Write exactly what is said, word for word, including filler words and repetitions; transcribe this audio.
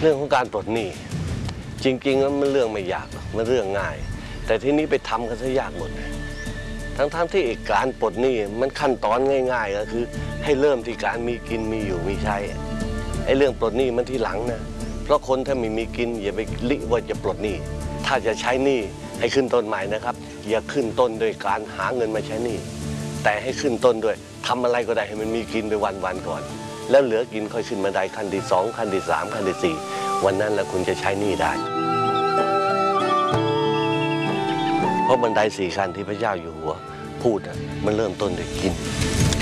เรื่องของการปลดหนี้จริงๆแล้วมันเรื่องไม่ยากหรอกมันเรื่องง่าย แต่ที่นี้ไปทำกันซะยากหมดทั้งๆที่การปลดหนี้มันขั้นตอนง่ายๆก็คือให้เริ่มที่การมีกินมีอยู่มีใช้ไอ้เรื่องปลดหนี้มันทีหลังนะเพราะคนถ้าไม่มีกินอย่าไปลิว่าจะปลดหนี้ถ้าจะใช้หนี้ให้ขึ้นต้นใหม่นะครับอย่าขึ้นต้นโดยการหาเงินมาใช้หนี้แต่ให้ขึ้นต้นด้วยทำอะไรก็ได้ให้มันมีกินไปวันๆก่อนแล้วเหลือกินค่อยขึ้นมาได้ขั้นที่สองขั้นที่สามขั้นที่สี่วันนั้นแล้วคุณจะใช้หนี้ได้เพราะบันไดสี่ขั้นที่พระเจ้าอยู่หัวพูดมันเริ่มต้นด้วยกิน